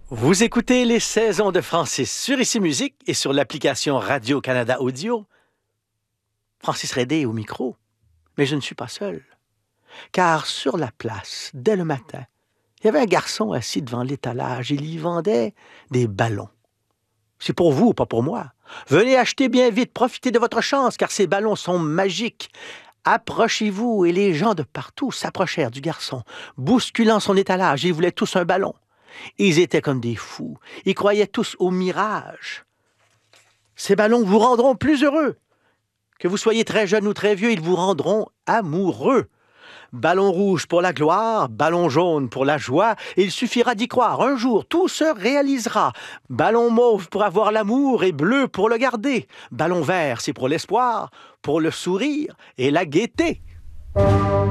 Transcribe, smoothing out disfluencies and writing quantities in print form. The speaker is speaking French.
Vous écoutez les saisons de Francis sur Ici Musique et sur l'application Radio-Canada Audio. Francis Redé au micro, mais je ne suis pas seul. Car sur la place, dès le matin, il y avait un garçon assis devant l'étalage. Il y vendait des ballons. C'est pour vous, pas pour moi. Venez acheter bien vite, profitez de votre chance, car ces ballons sont magiques. Approchez-vous, et les gens de partout s'approchèrent du garçon, bousculant son étalage. Ils voulaient tous un ballon. Ils étaient comme des fous. Ils croyaient tous au mirage. Ces ballons vous rendront plus heureux. Que vous soyez très jeune ou très vieux, ils vous rendront amoureux. Ballon rouge pour la gloire, ballon jaune pour la joie, il suffira d'y croire. Un jour, tout se réalisera. Ballon mauve pour avoir l'amour et bleu pour le garder. Ballon vert, c'est pour l'espoir, pour le sourire et la gaieté.